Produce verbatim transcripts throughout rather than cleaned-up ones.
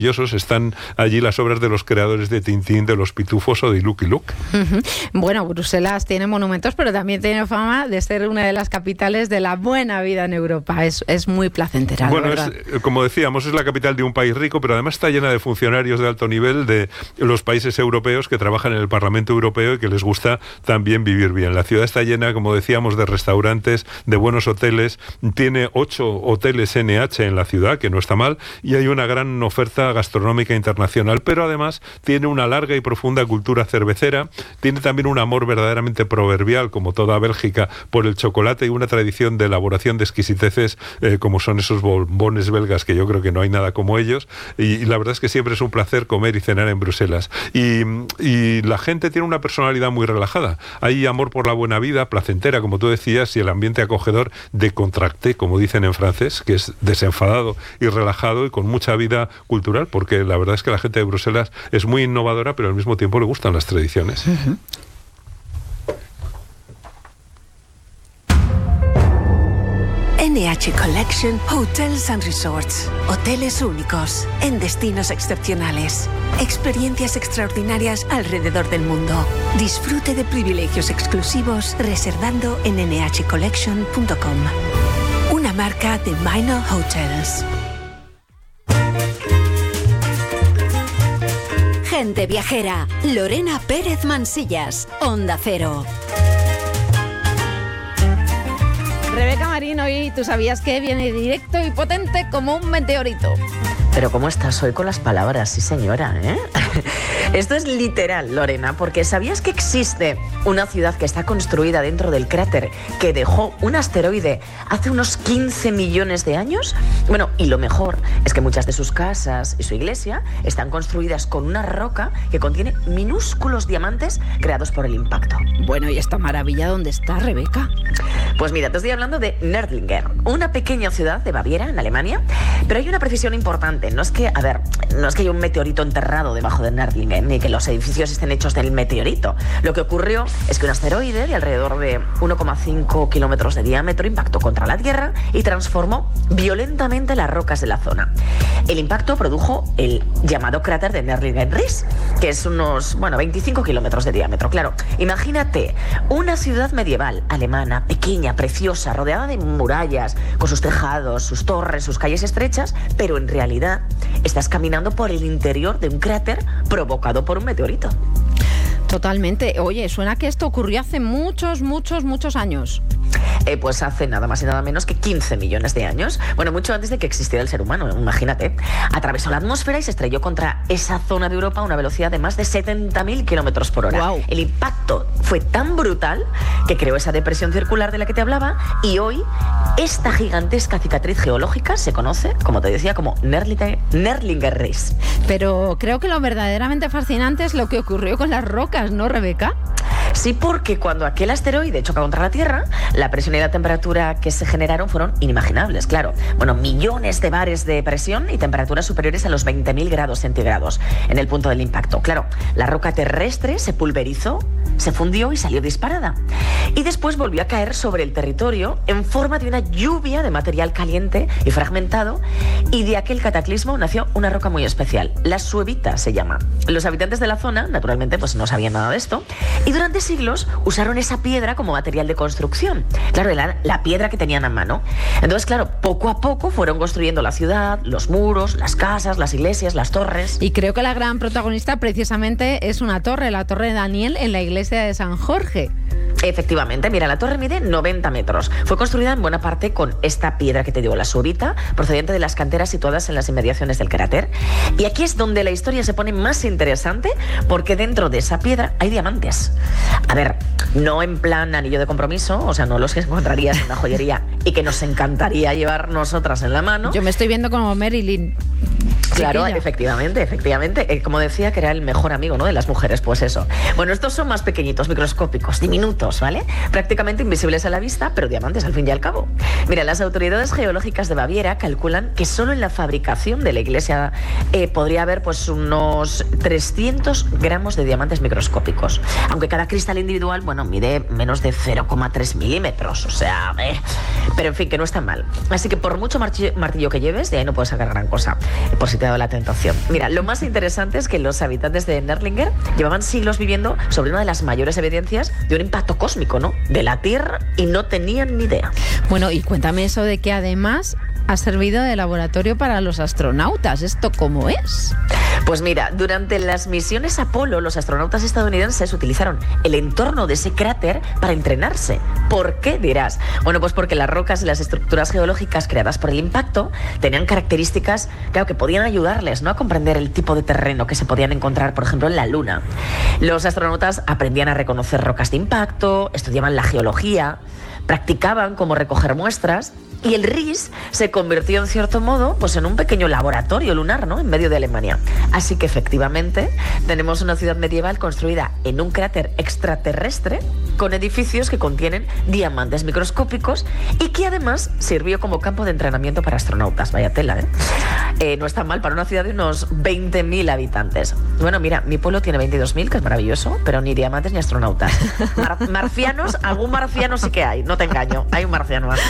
están allí las obras de los creadores de Tintín, de los Pitufos o de Lucky Luke. Uh-huh. Bueno, Bruselas tiene monumentos, pero también tiene fama de ser una de las capitales de la buena vida en Europa. Es, es muy placentera, bueno, ¿verdad? Es, como decíamos, es la capital de un país rico, pero además está llena de funcionarios de alto nivel de los países europeos que trabajan en el Parlamento Europeo y que les gusta también vivir bien. La ciudad está llena, como decíamos, de restaurantes, de buenos hoteles. Tiene ocho hoteles N H en la ciudad, que no está mal, y hay una gran oferta gastronómica internacional, pero además tiene una larga y profunda cultura cervecera, tiene también un amor verdaderamente proverbial, como toda Bélgica, por el chocolate y una tradición de elaboración de exquisiteces eh, como son esos bombones belgas, que yo creo que no hay nada como ellos, y, y la verdad es que siempre es un placer comer y cenar en Bruselas. Y, y la gente tiene una personalidad muy relajada, hay amor por la buena vida, placentera, como tú decías, y el ambiente acogedor de contracté, como dicen en francés, que es desenfadado y relajado y con mucha vida cultural, porque la verdad es que la gente de Bruselas es muy innovadora, pero al mismo tiempo le gustan las tradiciones. Uh-huh. N H Collection Hotels and Resorts. Hoteles únicos, en destinos excepcionales. Experiencias extraordinarias alrededor del mundo. Disfrute de privilegios exclusivos reservando en ene hache collection punto com. Una marca de Minor Hotels. Gente viajera. Lorena Pérez Mansillas. Onda Cero. Rebeca Marín, hoy tú sabías que viene directo y potente como un meteorito. Pero ¿cómo estás hoy con las palabras? Sí, señora, ¿eh? Esto es literal, Lorena, porque ¿sabías que existe una ciudad que está construida dentro del cráter que dejó un asteroide hace unos quince millones de años? Bueno, y lo mejor es que muchas de sus casas y su iglesia están construidas con una roca que contiene minúsculos diamantes creados por el impacto. Bueno, ¿y esta maravilla dónde está, Rebeca? Pues mira, te estoy hablando de Nördlingen, una pequeña ciudad de Baviera, en Alemania, pero hay una precisión importante. No es que, a ver, no es que haya un meteorito enterrado debajo de Nördlingen, ni que los edificios estén hechos del meteorito. Lo que ocurrió es que un asteroide de alrededor de uno coma cinco kilómetros de diámetro impactó contra la Tierra y transformó violentamente las rocas de la zona. El impacto produjo el llamado cráter de Nördlingen-Ries, que es unos, bueno, veinticinco kilómetros de diámetro. Claro, imagínate una ciudad medieval alemana, pequeña, preciosa, rodeada de murallas, con sus tejados, sus torres, sus calles estrechas, pero en realidad estás caminando por el interior de un cráter provocado por un meteorito. Totalmente. Oye, suena que esto ocurrió hace muchos, muchos, muchos años. Eh, pues hace nada más y nada menos que quince millones de años. Bueno, mucho antes de que existiera el ser humano, imagínate. Atravesó la atmósfera y se estrelló contra esa zona de Europa a una velocidad de más de setenta mil kilómetros por hora. Wow. El impacto fue tan brutal que creó esa depresión circular de la que te hablaba, y hoy esta gigantesca cicatriz geológica se conoce, como te decía, como Nördlingen-Ries. Pero creo que lo verdaderamente fascinante es lo que ocurrió con las rocas, ¿no, Rebeca? Sí, porque cuando aquel asteroide choca contra la Tierra, la presión y la temperatura que se generaron fueron inimaginables, claro. Bueno, millones de bares de presión y temperaturas superiores a los veinte mil grados centígrados en el punto del impacto. Claro, la roca terrestre se pulverizó, se fundió y salió disparada. Y después volvió a caer sobre el territorio en forma de una lluvia de material caliente y fragmentado, y de aquel cataclismo nació una roca muy especial, la suevita se llama. Los habitantes de la zona, naturalmente, pues no sabían nada de esto, y durante siglos usaron esa piedra como material de construcción. Claro, era la piedra que tenían a mano. Entonces, claro, poco a poco fueron construyendo la ciudad, los muros, las casas, las iglesias, las torres. Y creo que la gran protagonista precisamente es una torre, la Torre de Daniel en la iglesia de San Jorge. Efectivamente, mira, la torre mide noventa metros. Fue construida en buena parte con esta piedra que te digo, la suevita, procedente de las canteras situadas en las inmediaciones del cráter. Y aquí es donde la historia se pone más interesante, porque dentro de esa piedra hay diamantes. A ver, no en plan anillo de compromiso, o sea, no los que encontrarías en una joyería y que nos encantaría llevar nosotras en la mano. Yo me estoy viendo como Marilyn. Claro, chiquilla. efectivamente, efectivamente. Eh, como decía, que era el mejor amigo, ¿no?, de las mujeres, pues eso. Bueno, estos son más pequeñitos, microscópicos, diminutos, ¿vale? Prácticamente invisibles a la vista, pero diamantes al fin y al cabo. Mira, las autoridades geológicas de Baviera calculan que solo en la fabricación de la iglesia eh, podría haber pues unos trescientos gramos de diamantes microscópicos. Aunque cada cristal individual, bueno, mide menos de cero coma tres milímetros, o sea... Eh, pero en fin, que no está mal. Así que por mucho martillo, martillo que lleves, de ahí no puedes sacar gran cosa. Por si te dado la tentación. Mira, lo más interesante es que los habitantes de Nerlinger llevaban siglos viviendo sobre una de las mayores evidencias de un impacto cósmico, ¿no?, de la Tierra, y no tenían ni idea. Bueno, y cuéntame eso de que además ha servido de laboratorio para los astronautas. ¿Esto cómo es? Pues mira, durante las misiones Apolo, los astronautas estadounidenses utilizaron el entorno de ese cráter para entrenarse. ¿Por qué, dirás? Bueno, pues porque las rocas y las estructuras geológicas creadas por el impacto tenían características, claro, que podían ayudarles, ¿no?, a comprender el tipo de terreno que se podían encontrar, por ejemplo, en la Luna. Los astronautas aprendían a reconocer rocas de impacto, estudiaban la geología, practicaban cómo recoger muestras, y el R I S se convirtió en cierto modo pues en un pequeño laboratorio lunar, ¿no?, en medio de Alemania. Así que efectivamente tenemos una ciudad medieval construida en un cráter extraterrestre con edificios que contienen diamantes microscópicos y que además sirvió como campo de entrenamiento para astronautas. Vaya tela, ¿eh? Eh, no está mal para una ciudad de unos veinte mil habitantes. Bueno, mira, mi pueblo tiene veintidós mil, que es maravilloso, pero ni diamantes ni astronautas. Mar- marcianos, algún marciano sí que hay, no te engaño, hay un marciano más.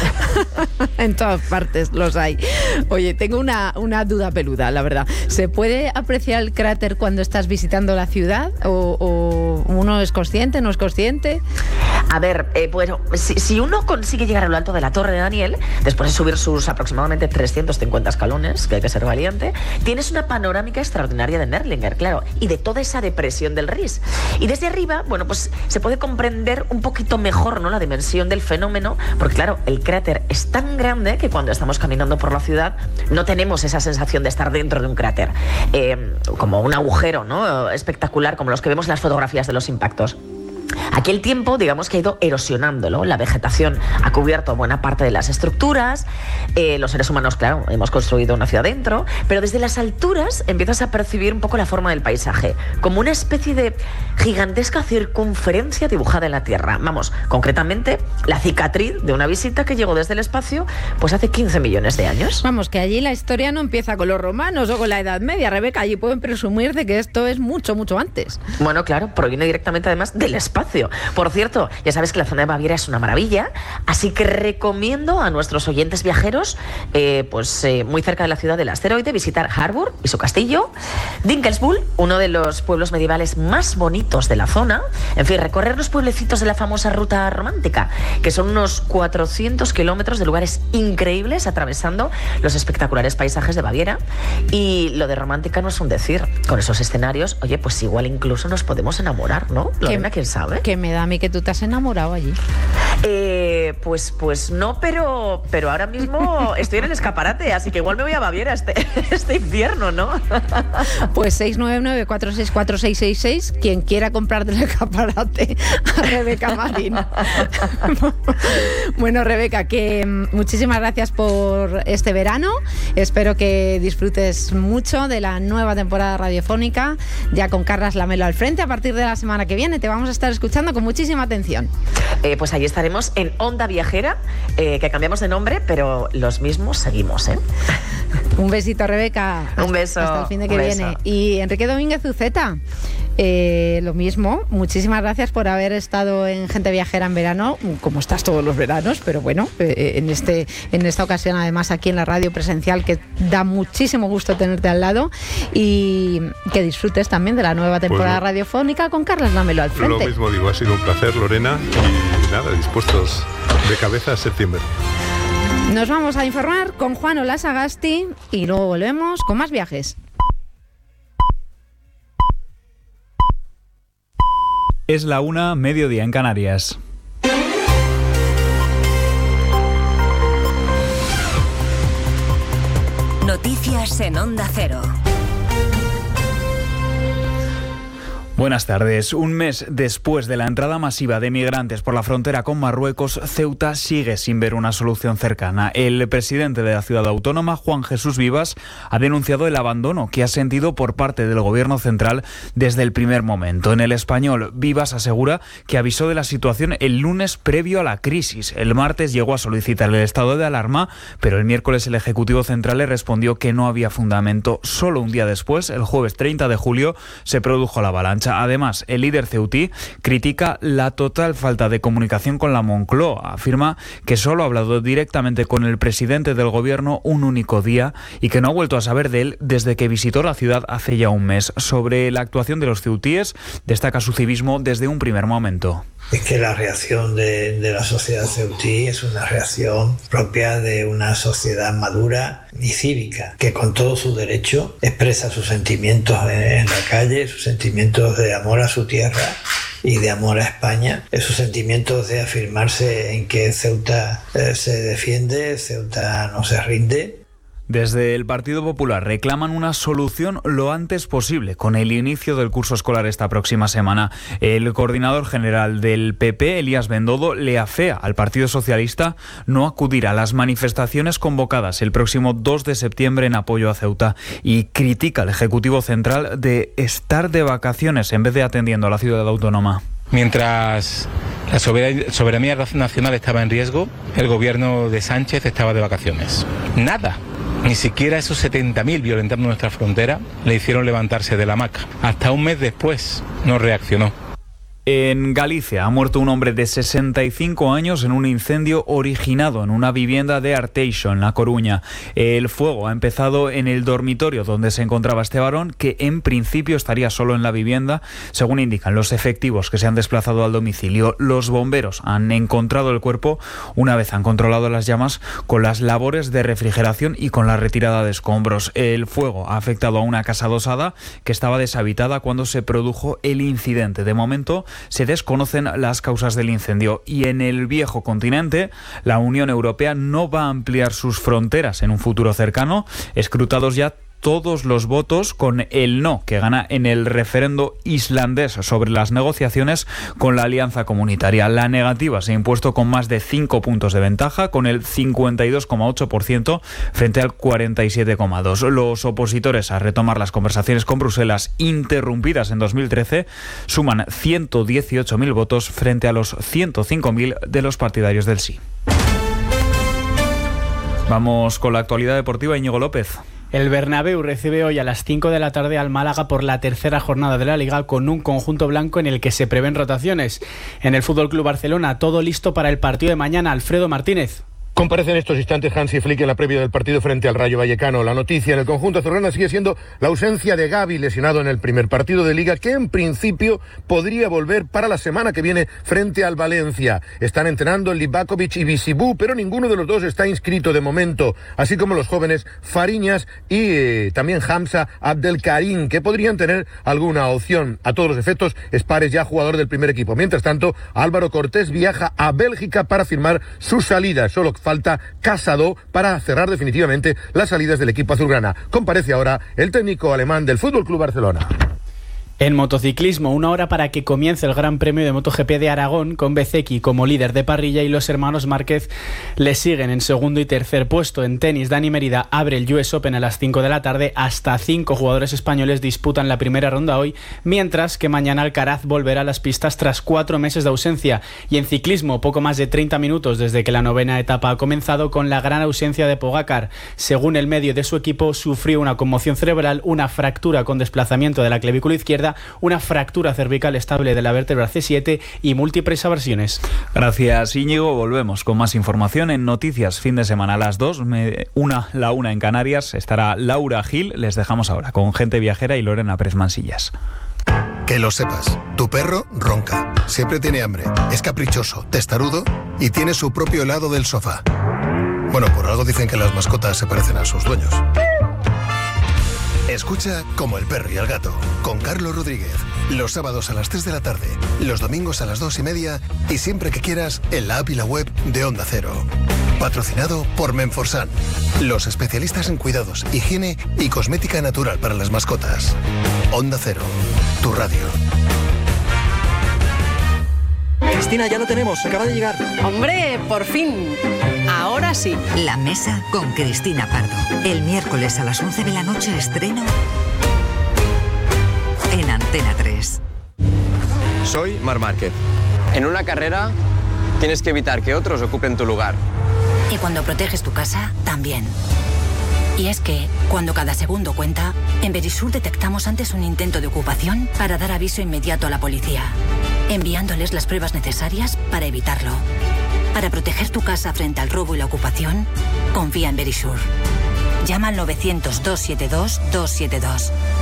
En todas partes los hay. Oye, tengo una, una duda peluda, la verdad. ¿Se puede apreciar el cráter cuando estás visitando la ciudad? ¿O, o uno es consciente, no es consciente? A ver, eh, bueno, si, si uno consigue llegar a lo alto de la Torre de Daniel, después de subir sus aproximadamente trescientos cincuenta escalones, que hay que ser valiente, tienes una panorámica extraordinaria de Nerlinger, claro, y de toda esa depresión del R I S. Y desde arriba, bueno, pues se puede comprender un poquito mejor, ¿no?, la dimensión del fenómeno, porque claro, el cráter es tan grande que cuando estamos caminando por la ciudad no tenemos esa sensación de estar dentro de un cráter, eh, como un agujero, ¿no?, espectacular, como los que vemos en las fotografías de los impactos. Aquí el tiempo, digamos, que ha ido erosionándolo. La vegetación ha cubierto buena parte de las estructuras. Eh, los seres humanos, claro, hemos construido una ciudad dentro, pero desde las alturas empiezas a percibir un poco la forma del paisaje, como una especie de gigantesca circunferencia dibujada en la Tierra. Vamos, concretamente, la cicatriz de una visita que llegó desde el espacio pues hace quince millones de años. Vamos, que allí la historia no empieza con los romanos o con la Edad Media, Rebeca. Allí pueden presumir de que esto es mucho, mucho antes. Bueno, claro, proviene directamente además del espacio. Por cierto, ya sabes que la zona de Baviera es una maravilla, así que recomiendo a nuestros oyentes viajeros, eh, pues eh, muy cerca de la ciudad del asteroide, visitar Harburg y su castillo, Dinkelsbühl, uno de los pueblos medievales más bonitos de la zona, en fin, recorrer los pueblecitos de la famosa ruta romántica, que son unos cuatrocientos kilómetros de lugares increíbles atravesando los espectaculares paisajes de Baviera. Y lo de romántica no es un decir, con esos escenarios, oye, pues igual incluso nos podemos enamorar, ¿no? Lorena, ¿quién sabe? Que me da a mí que tú te has enamorado allí. Eh, pues, pues no, pero, pero ahora mismo estoy en el escaparate, así que igual me voy a Baviera este, este invierno, ¿no? Pues seis nueve nueve, cuatro seis cuatro, seis seis seis, quien quiera comprar del escaparate a Rebeca Marín. Bueno, Rebeca, que muchísimas gracias por este verano. Espero que disfrutes mucho de la nueva temporada radiofónica, ya con Carlas Lamelo al frente. A partir de la semana que viene te vamos a estar escuchando con muchísima atención. Eh, pues ahí estaremos en Onda Viajera, eh, que cambiamos de nombre, pero los mismos seguimos, ¿eh? Un besito, Rebeca. Un beso. Hasta el fin de que un viene. Beso. Y Enrique Domínguez Uceta, eh, lo mismo. Muchísimas gracias por haber estado en Gente Viajera en verano, como estás todos los veranos, pero bueno, eh, en, este, en esta ocasión además aquí en la radio presencial, que da muchísimo gusto tenerte al lado, y que disfrutes también de la nueva temporada pues no. radiofónica con Carlas Lamelo al frente. Lo mismo digo, ha sido un placer, Lorena, y nada, dispuestos de cabeza a septiembre. Nos vamos a informar con Juan Olasagasti y luego volvemos con más viajes. Es la una, mediodía en Canarias. Noticias en Onda Cero. Buenas tardes. Un mes después de la entrada masiva de migrantes por la frontera con Marruecos, Ceuta sigue sin ver una solución cercana. El presidente de la ciudad autónoma, Juan Jesús Vivas, ha denunciado el abandono que ha sentido por parte del gobierno central desde el primer momento. En El Español, Vivas asegura que avisó de la situación el lunes previo a la crisis. El martes llegó a solicitar el estado de alarma, pero el miércoles el Ejecutivo Central le respondió que no había fundamento. Solo un día después, el jueves treinta de julio, se produjo la avalancha. fecha. Además, el líder ceutí critica la total falta de comunicación con la Moncloa. Afirma que solo ha hablado directamente con el presidente del gobierno un único día y que no ha vuelto a saber de él desde que visitó la ciudad hace ya un mes. Sobre la actuación de los ceutíes, destaca su civismo desde un primer momento. Es que la reacción de, de la sociedad ceutí es una reacción propia de una sociedad madura y cívica, que con todo su derecho expresa sus sentimientos en la calle, sus sentimientos de amor a su tierra y de amor a España, esos sentimientos de afirmarse en que Ceuta eh, se defiende, Ceuta no se rinde. Desde el Partido Popular reclaman una solución lo antes posible con el inicio del curso escolar esta próxima semana. El coordinador general del P P, Elías Bendodo, le afea al Partido Socialista no acudir a las manifestaciones convocadas el próximo dos de septiembre en apoyo a Ceuta y critica al Ejecutivo Central de estar de vacaciones en vez de atendiendo a la ciudad autónoma. Mientras la soberanía nacional estaba en riesgo, el gobierno de Sánchez estaba de vacaciones. Nada. Ni siquiera esos setenta mil violentando nuestra frontera le hicieron levantarse de la hamaca. Hasta un mes después no reaccionó. En Galicia ha muerto un hombre de sesenta y cinco años en un incendio originado en una vivienda de Arteixo, en La Coruña. El fuego ha empezado en el dormitorio donde se encontraba este varón, que en principio estaría solo en la vivienda, según indican los efectivos que se han desplazado al domicilio. Los bomberos han encontrado el cuerpo una vez han controlado las llamas con las labores de refrigeración y con la retirada de escombros. El fuego ha afectado a una casa adosada que estaba deshabitada cuando se produjo el incidente. De momento, se desconocen las causas del incendio y en el viejo continente la Unión Europea no va a ampliar sus fronteras en un futuro cercano, escrutados ya todos los votos con el no que gana en el referendo islandés sobre las negociaciones con la alianza comunitaria. La negativa se ha impuesto con más de cinco puntos de ventaja, con el cincuenta y dos coma ocho por ciento frente al cuarenta y siete coma dos por ciento. Los opositores a retomar las conversaciones con Bruselas, interrumpidas en dos mil trece, suman ciento dieciocho mil votos frente a los ciento cinco mil de los partidarios del sí. Vamos con la actualidad deportiva. Íñigo López. El Bernabéu recibe hoy a las cinco de la tarde al Málaga por la tercera jornada de la Liga, con un conjunto blanco en el que se prevén rotaciones. En el F C Barcelona, todo listo para el partido de mañana. Alfredo Martínez. Comparece en estos instantes Hansi Flick en la previa del partido frente al Rayo Vallecano. La noticia en el conjunto azulgrana sigue siendo la ausencia de Gavi, lesionado en el primer partido de Liga, que en principio podría volver para la semana que viene frente al Valencia. Están entrenando Livakovic y Bisibú, pero ninguno de los dos está inscrito de momento, así como los jóvenes Fariñas y eh, también Hamza Abdelkarim, que podrían tener alguna opción. A todos los efectos, Spares ya jugador del primer equipo. Mientras tanto, Álvaro Cortés viaja a Bélgica para firmar su salida. Solo falta Casado para cerrar definitivamente las salidas del equipo azulgrana. Comparece ahora el técnico alemán del F C Barcelona. En motociclismo, una hora para que comience el Gran Premio de MotoGP de Aragón, con Bezzecchi como líder de parrilla y los hermanos Márquez le siguen en segundo y tercer puesto. En tenis, Dani Mérida abre el U S Open a las cinco de la tarde. Hasta cinco jugadores españoles disputan la primera ronda hoy, mientras que mañana Alcaraz volverá a las pistas tras cuatro meses de ausencia. Y en ciclismo, poco más de treinta minutos desde que la novena etapa ha comenzado, con la gran ausencia de Pogacar. Según el medio de su equipo, sufrió una conmoción cerebral, una fractura con desplazamiento de la clavícula izquierda, una fractura cervical estable de la vértebra C siete y múltiples abrasiones. Gracias, Íñigo. Volvemos con más información en Noticias Fin de Semana a las dos, una, la una en Canarias. Estará Laura Gil. Les dejamos ahora con Gente Viajera y Lorena Pérez Mansillas. Que lo sepas, tu perro ronca, siempre tiene hambre, es caprichoso, testarudo y tiene su propio helado del sofá. Bueno, por algo dicen que las mascotas se parecen a sus dueños. Escucha Como el perro y el gato, con Carlos Rodríguez, los sábados a las tres de la tarde, los domingos a las dos y media y siempre que quieras en la app y la web de Onda Cero. Patrocinado por Menforsan, los especialistas en cuidados, higiene y cosmética natural para las mascotas. Onda Cero, tu radio. Cristina, ya lo tenemos, acaba de llegar. ¡Hombre, por fin! Ahora sí. La Mesa con Cristina Pardo. El miércoles a las once de la noche estreno en Antena tres. Soy Marc Márquez. En una carrera tienes que evitar que otros ocupen tu lugar. Y cuando proteges tu casa, también. Y es que, cuando cada segundo cuenta, En Verisur detectamos antes un intento de ocupación para dar aviso inmediato a la policía, enviándoles las pruebas necesarias para evitarlo. Para proteger tu casa frente al robo y la ocupación, confía en Verisur. Llama al novecientos, doscientos setenta y dos, doscientos setenta y dos.